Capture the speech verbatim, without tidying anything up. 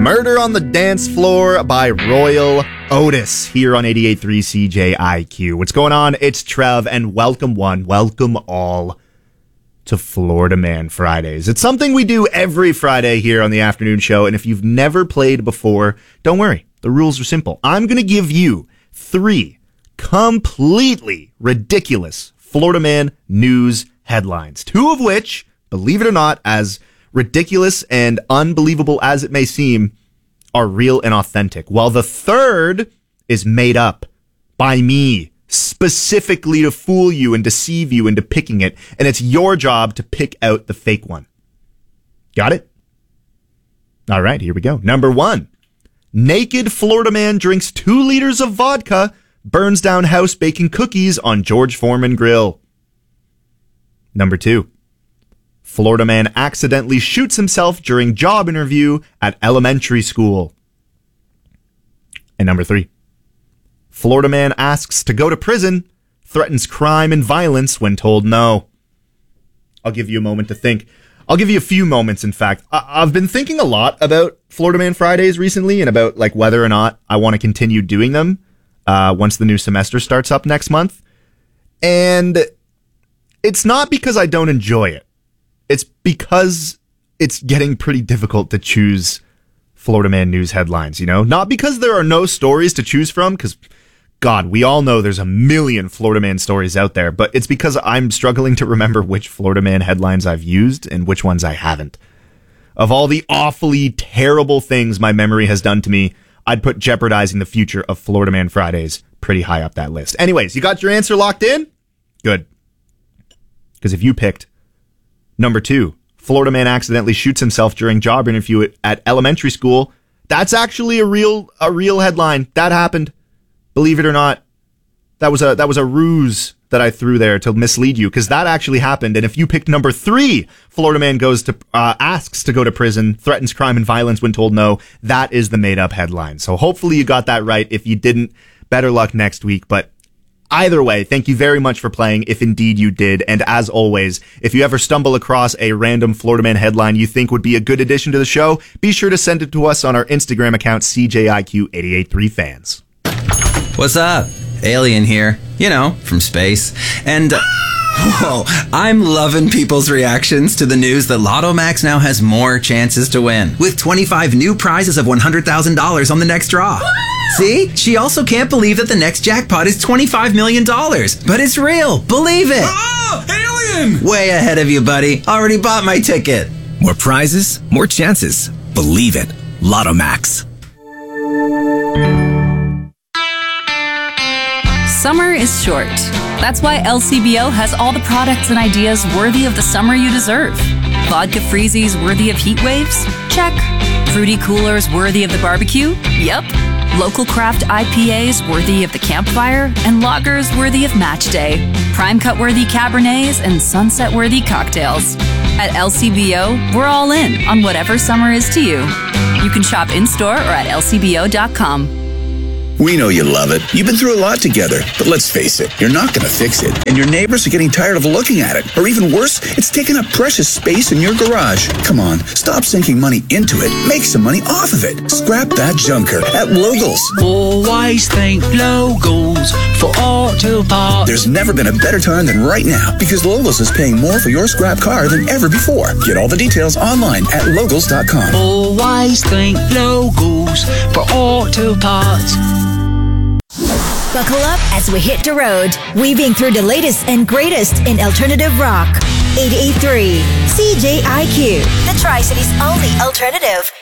Murder on the Dance Floor by Royal Otis here on eighty-eight point three C J I Q. What's going on? It's Trev, and welcome one, welcome all to Florida Man Fridays. It's something we do every Friday here on the afternoon show, and if you've never played before, don't worry. The rules are simple. I'm going to give you three completely ridiculous Florida Man news headlines, two of which, believe it or not, as ridiculous and unbelievable as it may seem, are real and authentic, while the third is made up by me specifically to fool you and deceive you into picking it, and it's your job to pick out the fake one. Got it? All right, here we go. Number one. Naked Florida man drinks two liters of vodka, burns down house baking cookies on George Foreman grill. Number two. Florida man accidentally shoots himself during job interview at elementary school. And number three. Florida man asks to go to prison, threatens crime and violence when told no. I'll give you a moment to think. I'll give you a few moments, in fact. I- I've been thinking a lot about Florida Man Fridays recently and about like whether or not I want to continue doing them uh, once the new semester starts up next month. And it's not because I don't enjoy it. It's because it's getting pretty difficult to choose Florida Man news headlines, you know? Not because there are no stories to choose from, because, God, we all know there's a million Florida Man stories out there, but it's because I'm struggling to remember which Florida Man headlines I've used and which ones I haven't. Of all the awfully terrible things my memory has done to me, I'd put jeopardizing the future of Florida Man Fridays pretty high up that list. Anyways, you got your answer locked in? Good. Because if you picked number two, Florida man accidentally shoots himself during job interview at, at elementary school, that's actually a real a real headline. That happened. Believe it or not. That was a that was a ruse that I threw there to mislead you, because that actually happened. And if you picked number three, Florida man goes to uh, asks to go to prison, threatens crime and violence when told no, that is the made up headline. So hopefully you got that right. If you didn't, better luck next week. But either way, thank you very much for playing, if indeed you did. And as always, if you ever stumble across a random Florida Man headline you think would be a good addition to the show, be sure to send it to us on our Instagram account, C J I Q eight eight three fans. What's up? Alien here. You know, from space. And, uh, whoa, I'm loving people's reactions to the news that Lotto Max now has more chances to win, with twenty-five new prizes of one hundred thousand dollars on the next draw. See? She also can't believe that the next jackpot is twenty-five million dollars. But it's real. Believe it. Oh, alien! Way ahead of you, buddy. Already bought my ticket. More prizes, more chances. Believe it. Lotto Max. Summer is short. That's why L C B O has all the products and ideas worthy of the summer you deserve. Vodka freezies worthy of heat waves? Check. Fruity coolers worthy of the barbecue? Yep. Local craft I P As worthy of the campfire, and lagers worthy of match day. Prime cut worthy Cabernets and sunset worthy cocktails. At L C B O, we're all in on whatever summer is to you. You can shop in-store or at L C B O dot com. We know you love it. You've been through a lot together, but let's face it, you're not going to fix it. And your neighbors are getting tired of looking at it. Or even worse, it's taking up precious space in your garage. Come on, stop sinking money into it. Make some money off of it. Scrap that junker at Logos. Always think Logos for auto parts. There's never been a better time than right now, because Logos is paying more for your scrap car than ever before. Get all the details online at logos dot com. Always think Logos for auto parts. Buckle up as we hit the road, weaving through the latest and greatest in alternative rock. eighty-eight point three C J I Q, the Tri-City's only alternative.